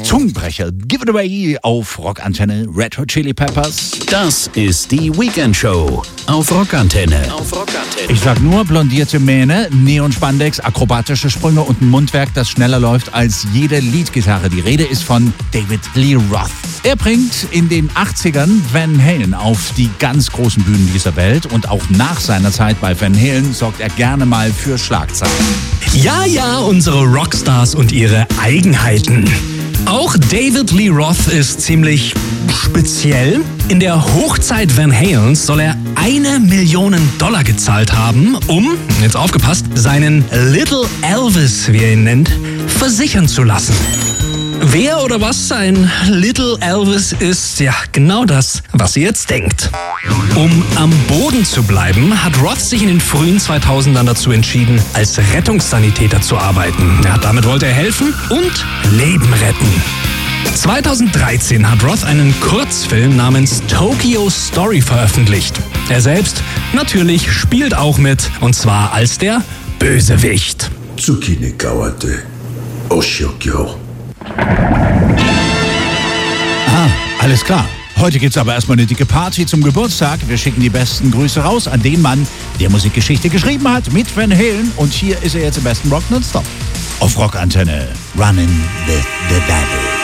Zungenbrecher. Give it away auf Rockantenne. Red Hot Chili Peppers. Das ist die Weekend-Show auf Rockantenne. Ich sag nur blondierte Mähne, Neonspandex, akrobatische Sprünge und ein Mundwerk, das schneller läuft als jede Leadgitarre. Die Rede ist von David Lee Roth. Er bringt in den 80ern Van Halen auf die ganz großen Bühnen dieser Welt und auch nach seiner Zeit bei Van Halen sorgt er gerne mal für Schlagzeilen. Ja, unsere Rockstars und ihre Eigenheiten. Auch David Lee Roth ist ziemlich speziell. In der Hochzeit Van Halens soll er $1 Million gezahlt haben, um, jetzt aufgepasst, seinen Little Elvis, wie er ihn nennt, versichern zu lassen. Wer oder was ein Little Elvis ist, ja, genau das, was ihr jetzt denkt. Um am Boden zu bleiben, hat Roth sich in den frühen 2000ern dazu entschieden, als Rettungssanitäter zu arbeiten. Ja, damit wollte er helfen und Leben retten. 2013 hat Roth einen Kurzfilm namens Tokyo Story veröffentlicht. Er selbst natürlich spielt auch mit, und zwar als der Bösewicht. Tsukine kawate Oshokyo. Alles klar. Heute gibt's aber erstmal eine dicke Party zum Geburtstag. Wir schicken die besten Grüße raus an den Mann, der Musikgeschichte geschrieben hat mit Van Halen. Und hier ist er jetzt im besten Rock nonstop. Auf Rockantenne. Running with the Devil.